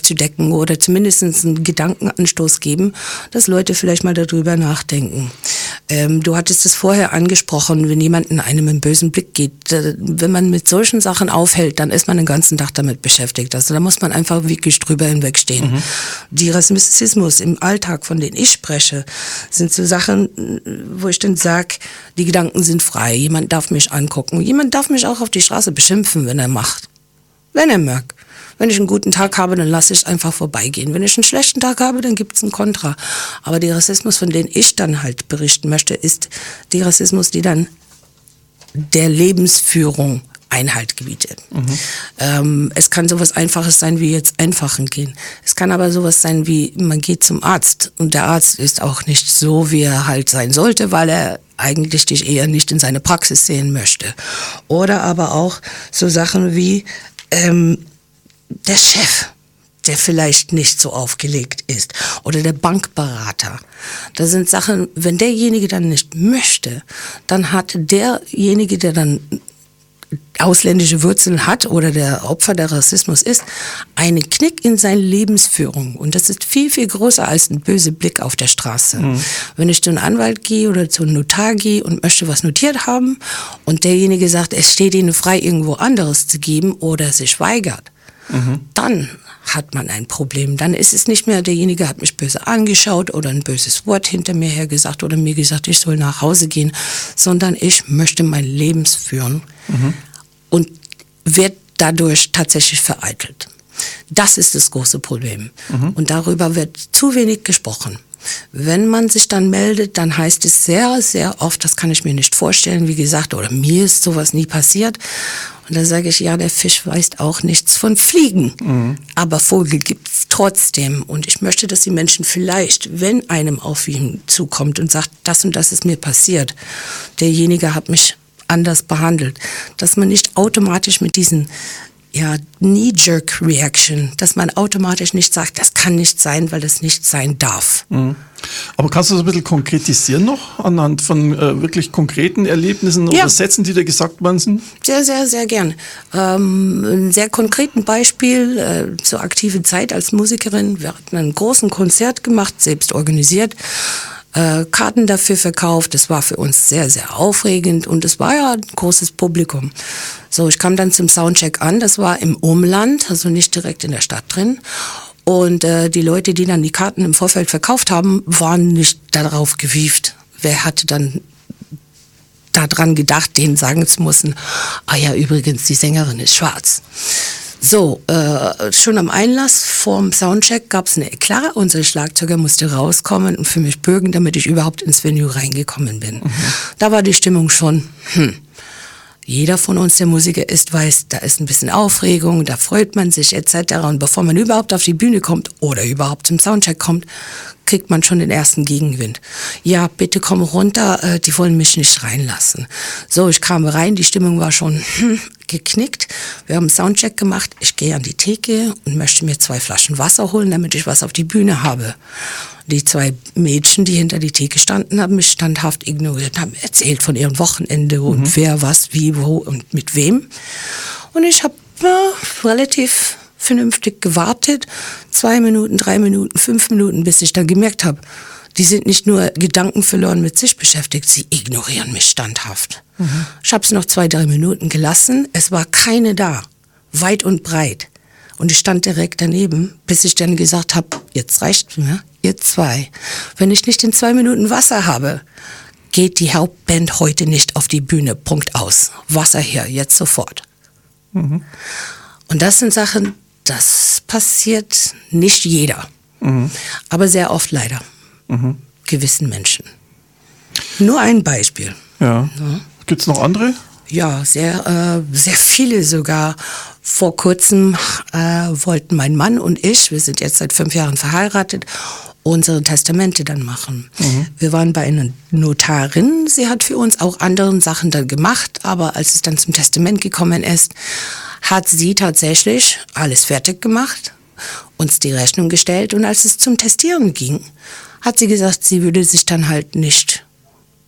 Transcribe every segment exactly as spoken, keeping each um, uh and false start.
aufzudecken oder zumindest einen Gedankenanstoß geben, dass Leute vielleicht mal darüber nachdenken. Ähm, du hattest es vorher angesprochen, wenn jemand in einem einen bösen Blick geht. Äh, wenn man mit solchen Sachen aufhält, dann ist man den ganzen Tag damit beschäftigt. Also da muss man einfach wirklich drüber hinwegstehen. Mhm. Die Rassismus im Alltag, von denen ich spreche, sind so Sachen, wo ich dann sage, die Gedanken sind frei. Jemand darf mich angucken. Jemand darf mich auch auf die Straße beschimpfen, wenn er macht. Wenn er mag. Wenn ich einen guten Tag habe, dann lasse ich es einfach vorbeigehen. Wenn ich einen schlechten Tag habe, dann gibt es einen Kontra. Aber der Rassismus, von dem ich dann halt berichten möchte, ist der Rassismus, die dann der Lebensführung Einhalt gebietet. Mhm. Ähm, es kann sowas Einfaches sein wie jetzt Einfachen gehen. Es kann aber sowas sein wie, man geht zum Arzt und der Arzt ist auch nicht so, wie er halt sein sollte, weil er eigentlich dich eher nicht in seine Praxis sehen möchte. Oder aber auch so Sachen wie ähm, der Chef, der vielleicht nicht so aufgelegt ist, oder der Bankberater. Das sind Sachen, wenn derjenige dann nicht möchte, dann hat derjenige, der dann ausländische Wurzeln hat oder der Opfer der Rassismus ist, einen Knick in seiner Lebensführung. Und das ist viel, viel größer als ein böser Blick auf der Straße. Mhm. Wenn ich zu einem Anwalt gehe oder zu einem Notar gehe und möchte was notiert haben und derjenige sagt, es steht Ihnen frei, irgendwo anderes zu geben oder sich weigert, mhm. dann hat man ein Problem. Dann ist es nicht mehr, derjenige hat mich böse angeschaut oder ein böses Wort hinter mir her gesagt oder mir gesagt, ich soll nach Hause gehen, sondern ich möchte mein Leben führen mhm. und wird dadurch tatsächlich vereitelt. Das ist das große Problem. Mhm. Und darüber wird zu wenig gesprochen. Wenn man sich dann meldet, dann heißt es sehr, sehr oft, das kann ich mir nicht vorstellen, wie gesagt, oder mir ist sowas nie passiert. Und da sage ich, ja, der Fisch weiß auch nichts von Fliegen. Mhm. Aber Vogel gibt's trotzdem. Und ich möchte, dass die Menschen vielleicht, wenn einem auf ihn zukommt und sagt, das und das ist mir passiert, derjenige hat mich anders behandelt, dass man nicht automatisch mit diesen ja, Knee-Jerk-Reaction, dass man automatisch nicht sagt, das kann nicht sein, weil das nicht sein darf. Mhm. Aber kannst du das ein bisschen konkretisieren noch, anhand von äh, wirklich konkreten Erlebnissen ja. oder Sätzen, die da gesagt worden sind? Sehr, sehr, sehr gern. Ähm, ein sehr konkreten Beispiel äh, zur aktiven Zeit als Musikerin. Wir hatten einen großen Konzert gemacht, selbst organisiert. Äh, Karten dafür verkauft. Das war für uns sehr, sehr aufregend und es war ja ein großes Publikum. So, ich kam dann zum Soundcheck an. Das war im Umland, also nicht direkt in der Stadt drin. Und äh, die Leute, die dann die Karten im Vorfeld verkauft haben, waren nicht darauf gewieft. Wer hatte dann daran gedacht, denen sagen zu müssen, ah ja, übrigens, die Sängerin ist schwarz. So, äh, schon am Einlass vorm Soundcheck gab es eine Eklat. Unser Schlagzeuger musste rauskommen und für mich bürgen, damit ich überhaupt ins Venue reingekommen bin. Mhm. Da war die Stimmung schon, hm. Jeder von uns, der Musiker ist, weiß, da ist ein bisschen Aufregung, da freut man sich et cetera. Und bevor man überhaupt auf die Bühne kommt oder überhaupt zum Soundcheck kommt, kriegt man schon den ersten Gegenwind. Ja, bitte komm runter, äh, die wollen mich nicht reinlassen. So, ich kam rein, die Stimmung war schon hm, geknickt. Wir haben einen Soundcheck gemacht. Ich gehe an die Theke und möchte mir zwei Flaschen Wasser holen, damit ich was auf die Bühne habe. Die zwei Mädchen, die hinter die Theke standen, haben mich standhaft ignoriert, haben erzählt von ihrem Wochenende und mhm. wer, was, wie, wo und mit wem. Und ich habe äh, relativ vernünftig gewartet, zwei Minuten, drei Minuten, fünf Minuten, bis ich dann gemerkt habe, die sind nicht nur gedankenverloren mit sich beschäftigt, sie ignorieren mich standhaft. Mhm. Ich habe es noch zwei, drei Minuten gelassen, es war keine da, weit und breit. Und ich stand direkt daneben, bis ich dann gesagt habe, jetzt reicht mir, ihr zwei. Wenn ich nicht in zwei Minuten Wasser habe, geht die Hauptband heute nicht auf die Bühne, Punkt aus. Wasser her, jetzt sofort. Mhm. Und das sind Sachen, das passiert nicht jeder, mhm. aber sehr oft leider, mhm. gewissen Menschen. Nur ein Beispiel. Ja. Ja. Gibt es noch andere? Ja, sehr, äh, sehr viele sogar. Vor kurzem äh, wollten mein Mann und ich, wir sind jetzt seit fünf Jahren verheiratet, unsere Testamente dann machen. Mhm. Wir waren bei einer Notarin, sie hat für uns auch andere Sachen dann gemacht, aber als es dann zum Testament gekommen ist, hat sie tatsächlich alles fertig gemacht, uns die Rechnung gestellt und als es zum Testieren ging, hat sie gesagt, sie würde sich dann halt nicht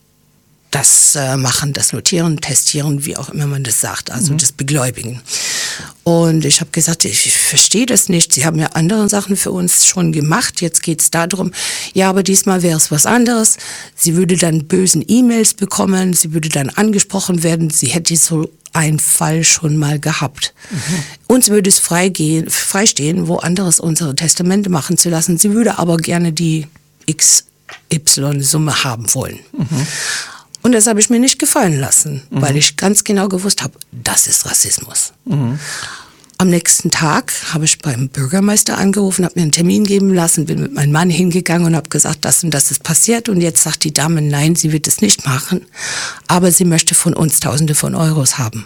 das äh, machen, das Notieren, Testieren, wie auch immer man das sagt, also mhm. das Begläubigen. Und ich habe gesagt, ich, ich verstehe das nicht. Sie haben ja andere Sachen für uns schon gemacht. Jetzt geht es darum, ja, aber diesmal wäre es was anderes. Sie würde dann bösen E-Mails bekommen. Sie würde dann angesprochen werden. Sie hätte so einen Fall schon mal gehabt. Mhm. Uns würde es freigehen, freistehen, wo anderes unsere Testamente machen zu lassen. Sie würde aber gerne die X Y-Summe haben wollen. Mhm. Und das habe ich mir nicht gefallen lassen, mhm. weil ich ganz genau gewusst habe, das ist Rassismus. Mhm. Am nächsten Tag habe ich beim Bürgermeister angerufen, habe mir einen Termin geben lassen, bin mit meinem Mann hingegangen und habe gesagt, das und das ist passiert. Und jetzt sagt die Dame, nein, sie wird es nicht machen, aber sie möchte von uns Tausende von Euros haben.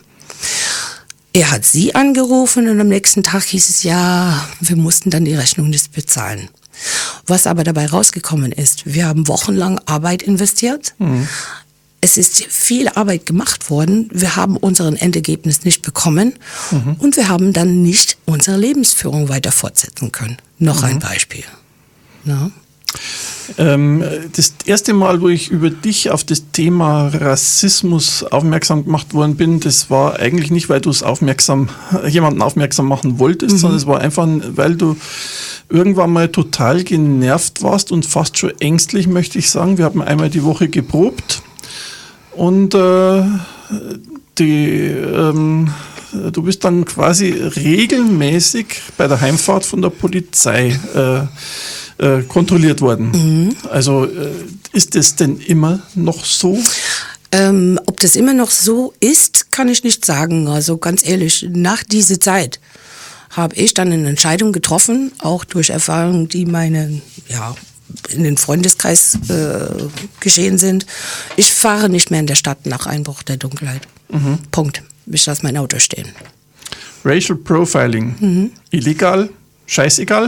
Er hat sie angerufen und am nächsten Tag hieß es, ja, wir mussten dann die Rechnung nicht bezahlen. Was aber dabei rausgekommen ist, wir haben wochenlang Arbeit investiert. Mhm. Es ist viel Arbeit gemacht worden. Wir haben unseren Endergebnis nicht bekommen. Mhm. Und wir haben dann nicht unsere Lebensführung weiter fortsetzen können. Noch mhm. ein Beispiel. Ja. Ähm, das erste Mal, wo ich über dich auf das Thema Rassismus aufmerksam gemacht worden bin, das war eigentlich nicht, weil du es aufmerksam, jemanden aufmerksam machen wolltest, mhm. sondern es war einfach, weil du irgendwann mal total genervt warst und fast schon ängstlich, möchte ich sagen. Wir haben einmal die Woche geprobt. Und äh, die, ähm, du bist dann quasi regelmäßig bei der Heimfahrt von der Polizei äh, äh, kontrolliert worden. Mhm. Also äh, ist das denn immer noch so? Ähm, ob das immer noch so ist, kann ich nicht sagen. Also ganz ehrlich, nach dieser Zeit habe ich dann eine Entscheidung getroffen, auch durch Erfahrungen, die meine, ja, in den Freundeskreis äh, geschehen sind. Ich fahre nicht mehr in der Stadt nach Einbruch der Dunkelheit. Mhm. Punkt. Ich lasse mein Auto stehen. Racial Profiling. Mhm. Illegal? Scheißegal?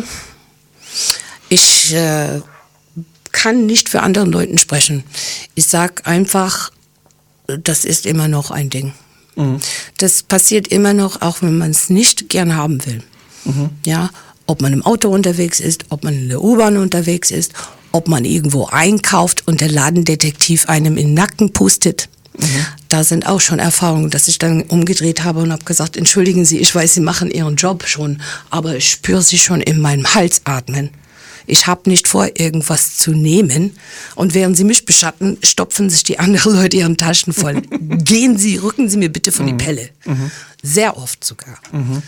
Ich äh, kann nicht für andere Leute sprechen. Ich sage einfach, das ist immer noch ein Ding. Mhm. Das passiert immer noch, auch wenn man es nicht gern haben will. Mhm. Ja. Ob man im Auto unterwegs ist, ob man in der U-Bahn unterwegs ist, ob man irgendwo einkauft und der Ladendetektiv einem in den Nacken pustet. Mhm. Da sind auch schon Erfahrungen, dass ich dann umgedreht habe und habe gesagt, entschuldigen Sie, ich weiß, Sie machen Ihren Job schon, aber ich spüre Sie schon in meinem Hals atmen. Ich habe nicht vor, irgendwas zu nehmen. Und während Sie mich beschatten, stopfen sich die anderen Leute ihren Taschen voll. Gehen Sie, rücken Sie mir bitte von mhm. die Pelle. Mhm. Sehr oft sogar. Mhm.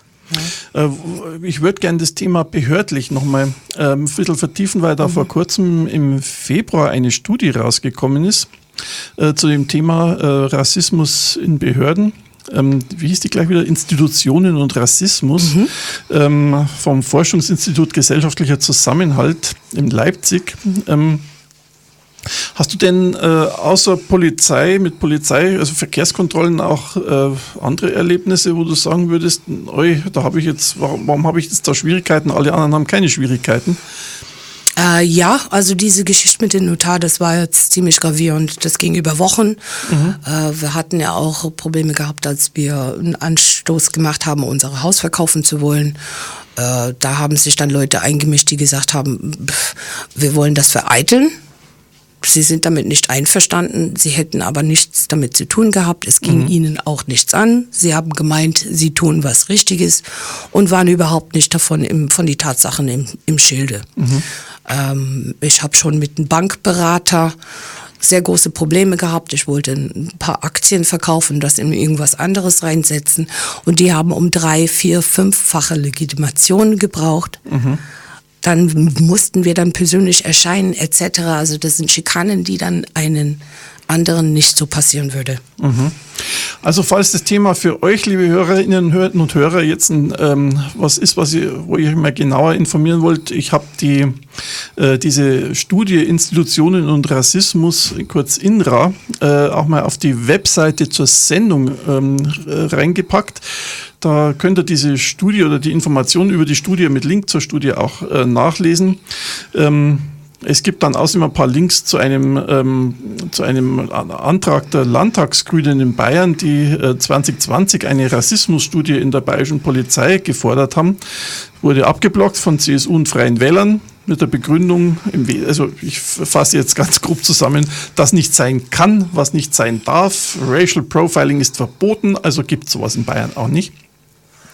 Ja. Ich würde gerne das Thema behördlich nochmal ähm, ein bisschen vertiefen, weil da mhm. vor kurzem im Februar eine Studie rausgekommen ist äh, zu dem Thema äh, Rassismus in Behörden. Ähm, wie hieß die gleich wieder? Institutionen und Rassismus mhm. ähm, vom Forschungsinstitut Gesellschaftlicher Zusammenhalt in Leipzig. Ähm, Hast du denn äh, außer Polizei, mit Polizei, also Verkehrskontrollen auch äh, andere Erlebnisse, wo du sagen würdest, oi, da habe ich jetzt, warum, warum habe ich jetzt da Schwierigkeiten, alle anderen haben keine Schwierigkeiten? Äh, ja, also diese Geschichte mit dem Notar, das war jetzt ziemlich gravierend. Das ging über Wochen. Mhm. Äh, wir hatten ja auch Probleme gehabt, als wir einen Anstoß gemacht haben, unser Haus verkaufen zu wollen. Äh, da haben sich dann Leute eingemischt, die gesagt haben, pff, wir wollen das vereiteln. Sie sind damit nicht einverstanden, sie hätten aber nichts damit zu tun gehabt, es ging mhm. ihnen auch nichts an. Sie haben gemeint, sie tun was Richtiges und waren überhaupt nicht davon im, von die Tatsachen im, im Schilde. Mhm. Ähm, ich habe schon mit einem Bankberater sehr große Probleme gehabt. Ich wollte ein paar Aktien verkaufen, das in irgendwas anderes reinsetzen und die haben um drei, vier, fünffache Legitimation gebraucht. Mhm. Dann mussten wir dann persönlich erscheinen et cetera. Also das sind Schikanen, die dann einen anderen nicht so passieren würde. Mhm. Also falls das Thema für euch, liebe Hörerinnen und Hörer, jetzt ein, ähm, was ist, was ihr, wo ihr mal genauer informieren wollt, ich habe die äh, diese Studie Institutionen und Rassismus, kurz I N R A, äh, auch mal auf die Webseite zur Sendung ähm, reingepackt. Da könnt ihr diese Studie oder die Informationen über die Studie mit Link zur Studie auch äh, nachlesen. Ähm, Es gibt dann außerdem ein paar Links zu einem, ähm, zu einem Antrag der Landtagsgrünen in Bayern, die äh, zwanzig zwanzig eine Rassismusstudie in der bayerischen Polizei gefordert haben. Wurde abgeblockt von C S U und Freien Wählern mit der Begründung, im We- also ich fasse jetzt ganz grob zusammen, das nicht sein kann, was nicht sein darf. Racial Profiling ist verboten, also gibt es sowas in Bayern auch nicht.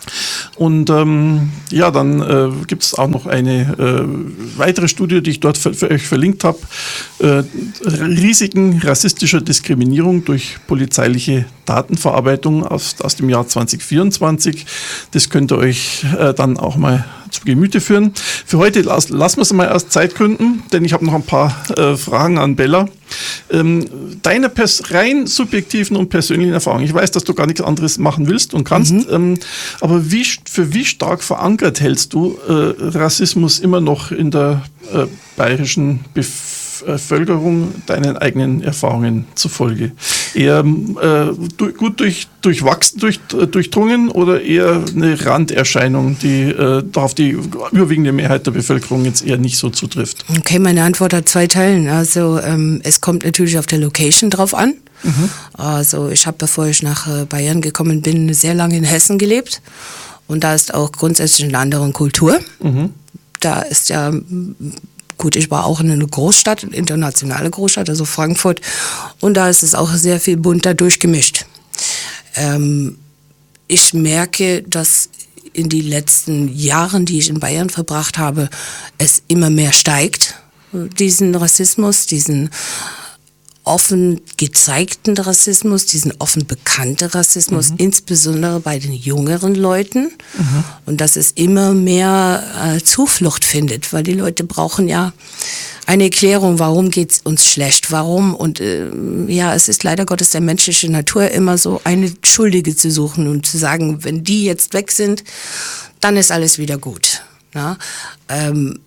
Und ähm, ja, dann äh, gibt es auch noch eine äh, weitere Studie, die ich dort für, für euch verlinkt habe. Äh, Risiken rassistischer Diskriminierung durch polizeiliche Datenverarbeitung aus, aus dem Jahr zwanzig vierundzwanzig. Das könnt ihr euch äh, dann auch mal zu Gemüte führen. Für heute las, lassen wir es mal aus Zeitgründen, denn ich habe noch ein paar äh, Fragen an Bella. Ähm, deine pers- rein subjektiven und persönlichen Erfahrungen. Ich weiß, dass du gar nichts anderes machen willst und kannst, mhm. ähm, aber wie, für wie stark verankert hältst du äh, Rassismus immer noch in der äh, bayerischen Bevölkerung deinen eigenen Erfahrungen zufolge? Eher äh, du, gut durch, durchwachsen, durch, durchdrungen oder eher eine Randerscheinung, die äh, auf die überwiegende Mehrheit der Bevölkerung jetzt eher nicht so zutrifft? Okay, meine Antwort hat zwei Teilen. Also ähm, es kommt natürlich auf der Location drauf an. Mhm. Also ich habe, bevor ich nach äh, Bayern gekommen bin, sehr lange in Hessen gelebt. Und da ist auch grundsätzlich eine andere Kultur. Mhm. Da ist ja... Gut, ich war auch in einer Großstadt, eine internationale Großstadt, also Frankfurt. Und da ist es auch sehr viel bunter durchgemischt. Ähm, ich merke, dass in den letzten Jahren, die ich in Bayern verbracht habe, es immer mehr steigt, diesen Rassismus, diesen offen gezeigten Rassismus, diesen offen bekannten Rassismus, mhm. insbesondere bei den jüngeren Leuten. Mhm. Und dass es immer mehr äh, Zuflucht findet, weil die Leute brauchen ja eine Erklärung, warum geht's uns schlecht, warum. Und äh, ja, es ist leider Gottes der menschliche Natur, immer so eine Schuldige zu suchen und zu sagen, wenn die jetzt weg sind, dann ist alles wieder gut. Na? Ähm,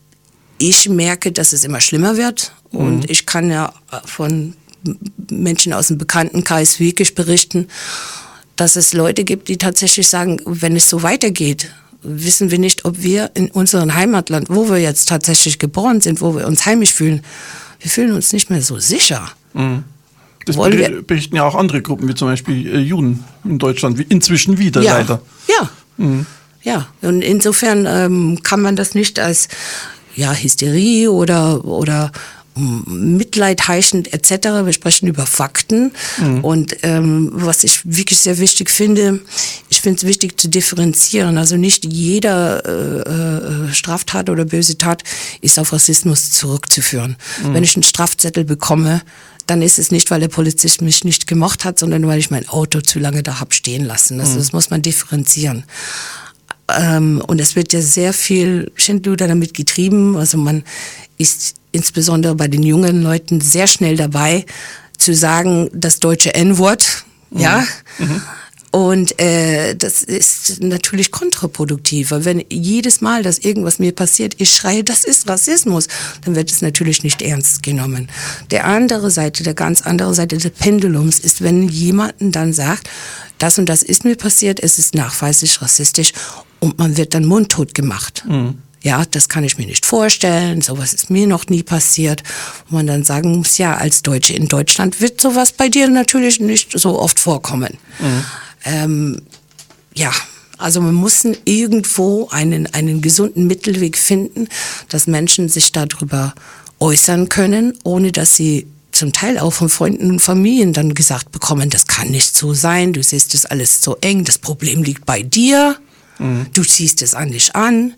ich merke, dass es immer schlimmer wird. Und mhm. ich kann ja von Menschen aus dem Bekanntenkreis wirklich berichten, dass es Leute gibt, die tatsächlich sagen, wenn es so weitergeht, wissen wir nicht, ob wir in unserem Heimatland, wo wir jetzt tatsächlich geboren sind, wo wir uns heimisch fühlen, wir fühlen uns nicht mehr so sicher. Mhm. Das wir, berichten ja auch andere Gruppen, wie zum Beispiel äh, Juden in Deutschland, wie inzwischen wieder ja, leider. Ja, mhm. ja. Und insofern ähm, kann man das nicht als ja, Hysterie oder, oder Mitleid heischend et cetera. Wir sprechen über Fakten. Mhm. Und ähm, was ich wirklich sehr wichtig finde, ich finde es wichtig zu differenzieren. Also nicht jeder äh, Straftat oder böse Tat ist auf Rassismus zurückzuführen. Mhm. Wenn ich einen Strafzettel bekomme, dann ist es nicht, weil der Polizist mich nicht gemocht hat, sondern weil ich mein Auto zu lange da habe stehen lassen. Also mhm. das muss man differenzieren. Ähm, und es wird ja sehr viel Schindluder damit getrieben. Also man ist insbesondere bei den jungen Leuten sehr schnell dabei, zu sagen, das deutsche En-Wort, mhm. ja. Mhm. Und äh, das ist natürlich kontraproduktiv, weil wenn jedes Mal, dass irgendwas mir passiert, ich schreie, das ist Rassismus, dann wird es natürlich nicht ernst genommen. Der andere Seite, der ganz andere Seite des Pendulums ist, wenn jemanden dann sagt, das und das ist mir passiert, es ist nachweislich rassistisch und man wird dann mundtot gemacht. Mhm. Ja, das kann ich mir nicht vorstellen, sowas ist mir noch nie passiert. Und man dann sagen muss, ja, als Deutsche in Deutschland wird sowas bei dir natürlich nicht so oft vorkommen. Mhm. Ähm, ja, also man muss irgendwo einen, einen gesunden Mittelweg finden, dass Menschen sich darüber äußern können, ohne dass sie zum Teil auch von Freunden und Familien dann gesagt bekommen, das kann nicht so sein, du siehst das alles so eng, das Problem liegt bei dir, mhm. du ziehst es an dich an.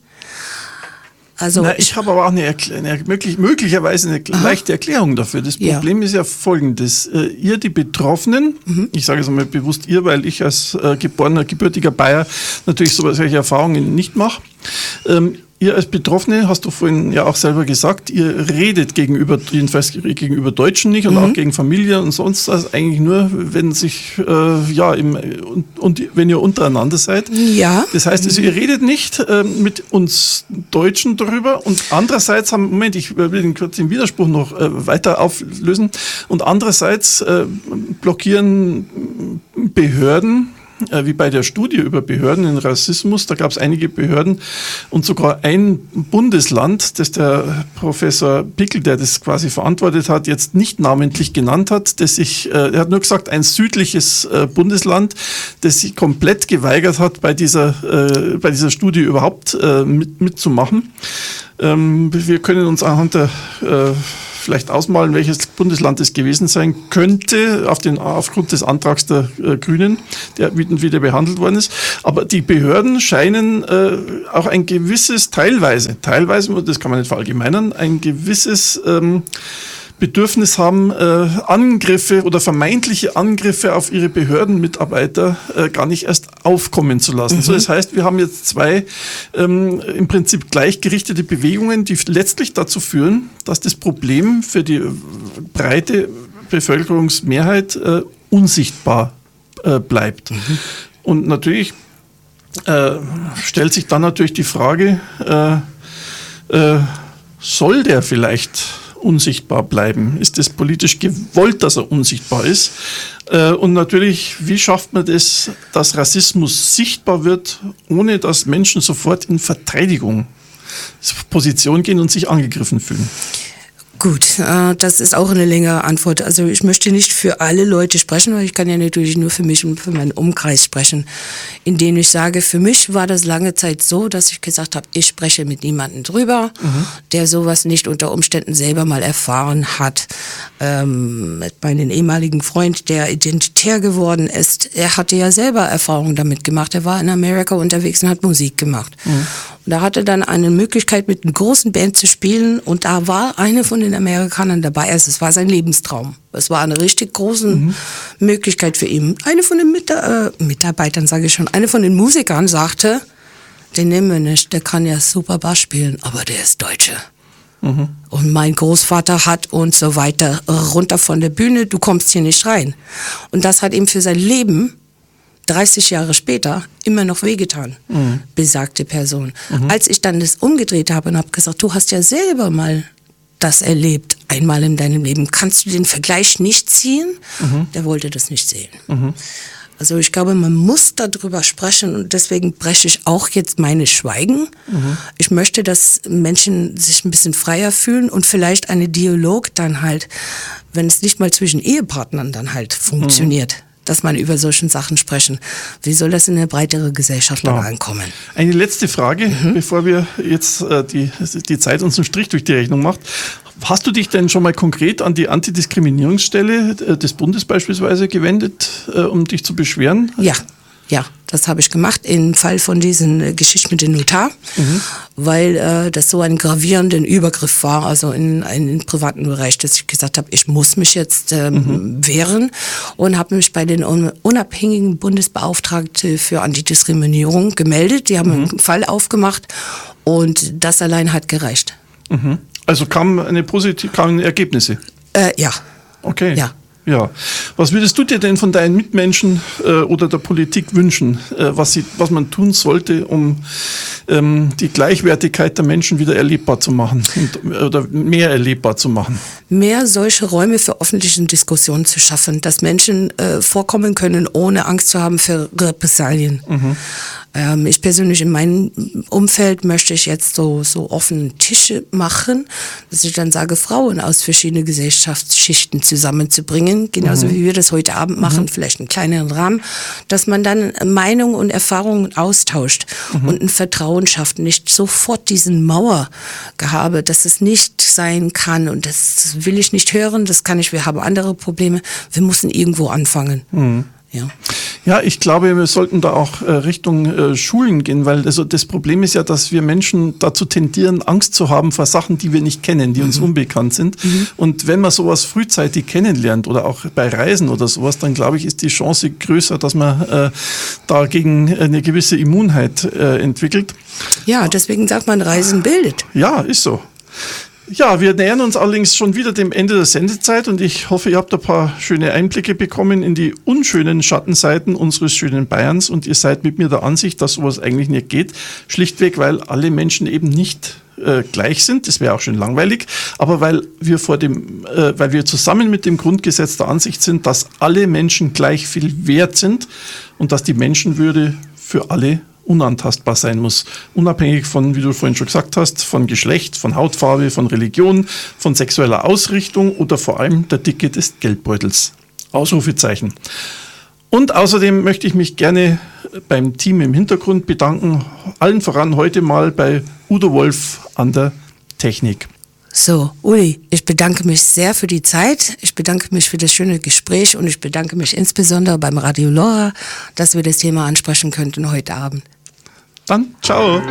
Also Na, ich habe aber auch eine, Erkl- eine möglich, möglicherweise eine Aha. leichte Erklärung dafür. Das Problem ja. ist ja folgendes. Äh, ihr, die Betroffenen, mhm. ich sage es einmal bewusst ihr, weil ich als äh, geborener, gebürtiger Bayer natürlich so, solche Erfahrungen nicht mache. Ähm, Ihr als Betroffene, hast du vorhin ja auch selber gesagt, ihr redet gegenüber, jedenfalls gegenüber Deutschen nicht und mhm. auch gegen Familie und sonst was, eigentlich nur, wenn sich, äh, ja, im, und, und wenn ihr untereinander seid. Ja. Das heißt, also, ihr redet nicht äh, mit uns Deutschen darüber und andererseits haben, Moment, ich will den, den Widerspruch noch äh, weiter auflösen, und andererseits äh, blockieren Behörden, wie bei der Studie über Behörden in Rassismus, da gab es einige Behörden und sogar ein Bundesland, das der Professor Pickel, der das quasi verantwortet hat, jetzt nicht namentlich genannt hat, das sich, äh, er hat nur gesagt, ein südliches äh, Bundesland, das sich komplett geweigert hat, bei dieser, äh, bei dieser Studie überhaupt äh, mit, mitzumachen. Ähm, wir können uns anhand der äh, vielleicht ausmalen, welches Bundesland es gewesen sein könnte, auf den, aufgrund des Antrags der äh, Grünen, der wieder behandelt worden ist. Aber die Behörden scheinen äh, auch ein gewisses, teilweise, teilweise, das kann man nicht verallgemeinern, ein gewisses ähm, Bedürfnis haben, äh, Angriffe oder vermeintliche Angriffe auf ihre Behördenmitarbeiter äh, gar nicht erst aufkommen zu lassen. Mhm. So, das heißt, wir haben jetzt zwei ähm, im Prinzip gleichgerichtete Bewegungen, die letztlich dazu führen, dass das Problem für die breite Bevölkerungsmehrheit äh, unsichtbar äh, bleibt. Mhm. Und natürlich äh, stellt sich dann natürlich die Frage, äh, äh, soll der vielleicht unsichtbar bleiben? Ist es politisch gewollt, dass er unsichtbar ist? Und natürlich, wie schafft man das, dass Rassismus sichtbar wird, ohne dass Menschen sofort in Verteidigungsposition gehen und sich angegriffen fühlen? Gut, äh, das ist auch eine längere Antwort. Also ich möchte nicht für alle Leute sprechen, weil ich kann ja natürlich nur für mich und für meinen Umkreis sprechen, indem ich sage, für mich war das lange Zeit so, dass ich gesagt habe, ich spreche mit niemandem drüber, mhm. der sowas nicht unter Umständen selber mal erfahren hat. Ähm, mit meinem ehemaligen Freund, der identitär geworden ist, er hatte ja selber Erfahrungen damit gemacht. Er war in Amerika unterwegs und hat Musik gemacht. Mhm. Und da hatte dann eine Möglichkeit, mit einer großen Band zu spielen und da war eine von den Amerikanern dabei. Also es war sein Lebenstraum. Es war eine richtig große mhm. Möglichkeit für ihn. Eine von den Mit- äh, Mitarbeitern, sage ich schon, eine von den Musikern sagte, den nehmen wir nicht, der kann ja super Bass spielen, aber der ist Deutsche. Mhm. Und mein Großvater hat und so weiter, runter von der Bühne, du kommst hier nicht rein. Und das hat ihm für sein Leben dreißig Jahre später immer noch wehgetan, mhm. besagte Person. Mhm. Als ich dann das umgedreht habe und habe gesagt, du hast ja selber mal das erlebt, einmal in deinem Leben, kannst du den Vergleich nicht ziehen? Mhm. Der wollte das nicht sehen. Mhm. Also ich glaube, man muss darüber sprechen und deswegen breche ich auch jetzt meine Schweigen. Mhm. Ich möchte, dass Menschen sich ein bisschen freier fühlen und vielleicht einen Dialog dann halt, wenn es nicht mal zwischen Ehepartnern dann halt funktioniert, mhm. dass man über solche Sachen sprechen. Wie soll das in eine breitere Gesellschaft dann ankommen? Eine letzte Frage, mhm. bevor wir jetzt äh, die, die Zeit uns einen Strich durch die Rechnung macht. Hast du dich denn schon mal konkret an die Antidiskriminierungsstelle äh, des Bundes beispielsweise gewendet, äh, um dich zu beschweren? Ja. Ja, das habe ich gemacht im Fall von diesen äh, Geschichten mit dem Notar, mhm. weil äh, das so ein gravierender Übergriff war, also in einen privaten Bereich, dass ich gesagt habe, ich muss mich jetzt ähm, mhm. wehren und habe mich bei den unabhängigen Bundesbeauftragten für Antidiskriminierung gemeldet. Die haben mhm. einen Fall aufgemacht und das allein hat gereicht. Mhm. Also kamen eine positive, kamen Ergebnisse? Äh, ja. Okay. Ja. Ja, was würdest du dir denn von deinen Mitmenschen äh, oder der Politik wünschen, äh, was, sie, was man tun sollte, um ähm, die Gleichwertigkeit der Menschen wieder erlebbar zu machen und, oder mehr erlebbar zu machen? Mehr solche Räume für öffentliche Diskussionen zu schaffen, dass Menschen äh, vorkommen können, ohne Angst zu haben für Repressalien. Mhm. Ähm, ich persönlich in meinem Umfeld möchte ich jetzt so, so offene Tische machen, dass ich dann sage, Frauen aus verschiedenen Gesellschaftsschichten zusammenzubringen, genauso mhm. wie wir das heute Abend machen, mhm. vielleicht einen kleineren Rahmen, dass man dann Meinungen und Erfahrungen austauscht mhm. und ein Vertrauen schafft, nicht sofort diesen Mauergehabe, dass es nicht sein kann und das will ich nicht hören, das kann ich, wir haben andere Probleme, wir müssen irgendwo anfangen. Mhm. Ja. Ja, ich glaube, wir sollten da auch äh, Richtung äh, Schulen gehen, weil also das Problem ist ja, dass wir Menschen dazu tendieren, Angst zu haben vor Sachen, die wir nicht kennen, die mhm. uns unbekannt sind. Mhm. Und wenn man sowas frühzeitig kennenlernt oder auch bei Reisen oder sowas, dann glaube ich, ist die Chance größer, dass man äh, dagegen eine gewisse Immunheit äh, entwickelt. Ja, deswegen sagt man, Reisen bildet. Ja, ist so. Ja, wir nähern uns allerdings schon wieder dem Ende der Sendezeit und ich hoffe, ihr habt ein paar schöne Einblicke bekommen in die unschönen Schattenseiten unseres schönen Bayerns und ihr seid mit mir der Ansicht, dass sowas eigentlich nicht geht. Schlichtweg, weil alle Menschen eben nicht äh, gleich sind. Das wäre auch schön langweilig. Aber weil wir vor dem, äh, weil wir zusammen mit dem Grundgesetz der Ansicht sind, dass alle Menschen gleich viel wert sind und dass die Menschenwürde für alle unantastbar sein muss. Unabhängig von, wie du vorhin schon gesagt hast, von Geschlecht, von Hautfarbe, von Religion, von sexueller Ausrichtung oder vor allem der Dicke des Geldbeutels. Ausrufezeichen. Und außerdem möchte ich mich gerne beim Team im Hintergrund bedanken. Allen voran heute mal bei Udo Wolf an der Technik. So, Uli, ich bedanke mich sehr für die Zeit. Ich bedanke mich für das schöne Gespräch und ich bedanke mich insbesondere beim Radio Lora, dass wir das Thema ansprechen könnten heute Abend. Dann, ciao.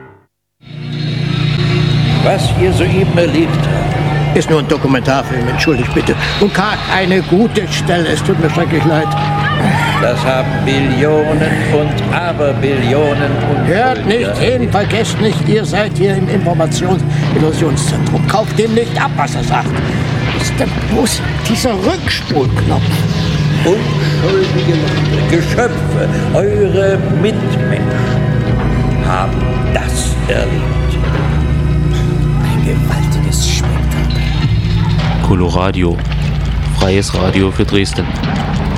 Was ihr soeben erlebt habt, ist nur ein Dokumentarfilm, entschuldigt bitte. Und keine gute Stelle, es tut mir schrecklich leid. Das haben Billionen und Aberbillionen und hört nicht hin, vergesst nicht, ihr seid hier im Informations-Illusionszentrum. Kauft dem nicht ab, was er sagt. Was ist denn bloß dieser Rückspulknopf? Unschuldige Leute, Geschöpfe, eure Mitmenschen haben das erlebt. Ein gewaltiges Spektakel. Coloradio, freies Radio für Dresden.